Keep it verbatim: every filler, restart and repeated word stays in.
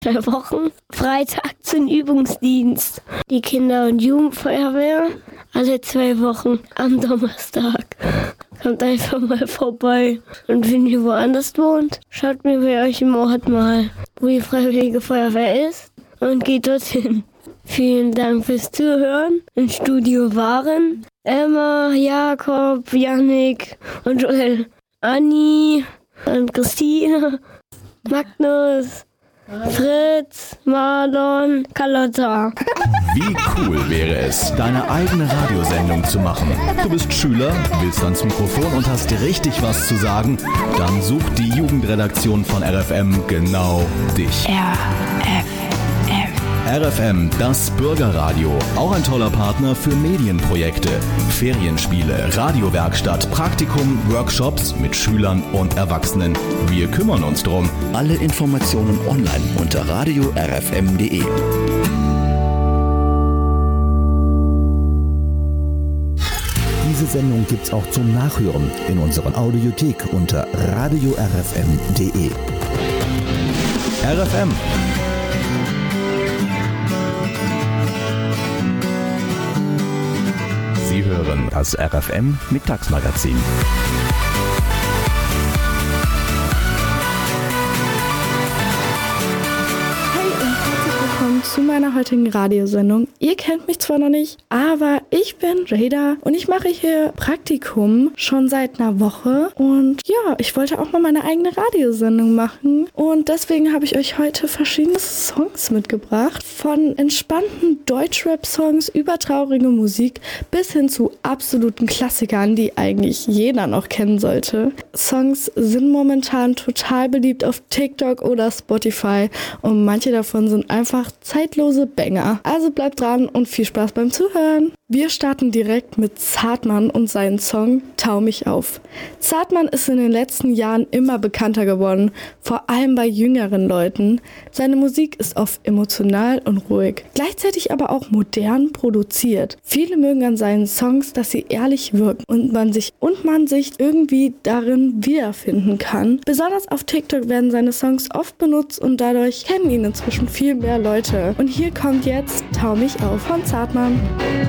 zwei Wochen Freitag zum Übungsdienst. Die Kinder- und Jugendfeuerwehr alle zwei Wochen am Donnerstag. Kommt einfach mal vorbei. Und wenn ihr woanders wohnt, schaut mir bei euch im Ort mal, wo die Freiwillige Feuerwehr ist und geht dorthin. Vielen Dank fürs Zuhören. Im Studio waren Emma, Jakob, Yannick und Joel, Anni und Christine, Magnus, Fritz, Marlon, Carlotta. Wie cool wäre es, deine eigene Radiosendung zu machen? Du bist Schüler, willst ans Mikrofon und hast richtig was zu sagen? Dann sucht die Jugendredaktion von R F M genau dich. R F M. R F M, das Bürgerradio. Auch ein toller Partner für Medienprojekte, Ferienspiele, Radiowerkstatt, Praktikum, Workshops mit Schülern und Erwachsenen. Wir kümmern uns drum. Alle Informationen online unter radio r f m punkt d e. Diese Sendung gibt's auch zum Nachhören in unserer Audiothek unter radio r f m punkt d e. R F M. Sie hören das R F M Mittagsmagazin. Zu meiner heutigen Radiosendung. Ihr kennt mich zwar noch nicht, aber ich bin Jada und ich mache hier Praktikum schon seit einer Woche und ja, ich wollte auch mal meine eigene Radiosendung machen und deswegen habe ich euch heute verschiedene Songs mitgebracht, von entspannten Deutschrap-Songs über traurige Musik bis hin zu absoluten Klassikern, die eigentlich jeder noch kennen sollte. Songs sind momentan total beliebt auf TikTok oder Spotify und manche davon sind einfach zeitlose Banger. Also bleibt dran und viel Spaß beim Zuhören. Wir starten direkt mit Zartmann und seinen Song Tau mich auf. Zartmann ist in den letzten Jahren immer bekannter geworden, vor allem bei jüngeren Leuten. Seine Musik ist oft emotional und ruhig, gleichzeitig aber auch modern produziert. Viele mögen an seinen Songs, dass sie ehrlich wirken und man sich und man sich irgendwie darin wiederfinden kann. Besonders auf TikTok werden seine Songs oft benutzt und dadurch kennen ihn inzwischen viel mehr Leute. Und hier kommt jetzt Tau mich auf von Zartmann.